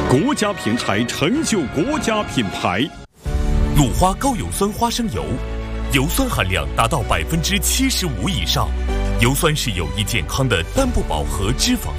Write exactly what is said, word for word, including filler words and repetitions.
国家品牌成就国家品牌。 鲁花高油酸花生油，油酸含量达到百分之七十五以上，油酸是有益健康的单不饱和脂肪